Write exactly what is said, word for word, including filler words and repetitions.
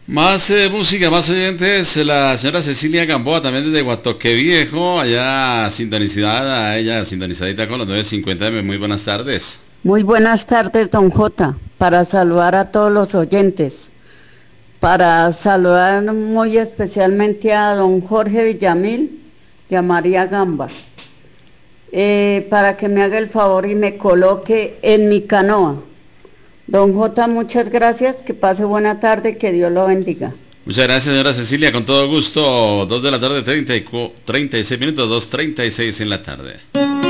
Más eh, música, más oyentes, la señora Cecilia Gamboa también desde Guatoque Viejo, allá sintonizada, ella sintonizadita con los nueve cincuenta M, muy buenas tardes. Muy buenas tardes, don J, para saludar a todos los oyentes, para saludar muy especialmente a don Jorge Villamil y a María Gamba, eh, para que me haga el favor y me coloque en mi canoa. Don J, muchas gracias, que pase buena tarde, que Dios lo bendiga. Muchas gracias, señora Cecilia, con todo gusto, dos de la tarde, treinta y seis minutos, dos treinta y seis en la tarde.